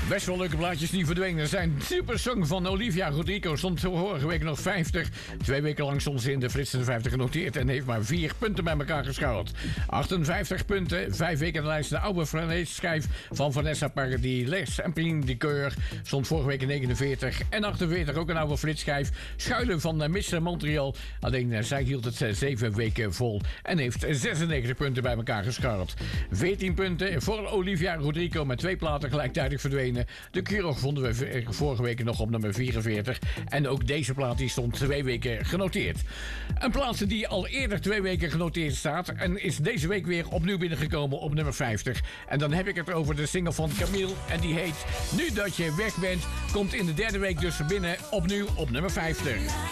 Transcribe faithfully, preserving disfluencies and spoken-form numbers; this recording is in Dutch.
Best wel leuke plaatjes die verdwenen zijn. Super Song van Olivia Rodrigo stond vorige week nog vijftig. Twee weken lang stond ze in de flitsende vijftig genoteerd en heeft maar vier punten bij elkaar geschaald. achtenvijftig punten, vijf weken in de lijst. De oude schijf van Vanessa Paradis, Les en Pien de Keur stond vorige week in negenenveertig. En achtenveertig ook een oude flitsschijf. Schuilen van uh, mister Montreal. Alleen uh, zij hield het uh, zeven weken vol en heeft zesennegentig punten bij elkaar geschaald. veertien punten voor Olivia Rodrigo met twee platen gelijktijdig verdwenen. De Curog vonden we vorige week nog op nummer vierenveertig. En ook deze plaat die stond twee weken genoteerd. Een plaat die al eerder twee weken genoteerd staat en is deze week weer opnieuw binnengekomen op nummer vijftig. En dan heb ik het over de single van Camille en die heet Nu Dat Je Weg Bent. Komt in de derde week dus binnen opnieuw op nummer vijftig.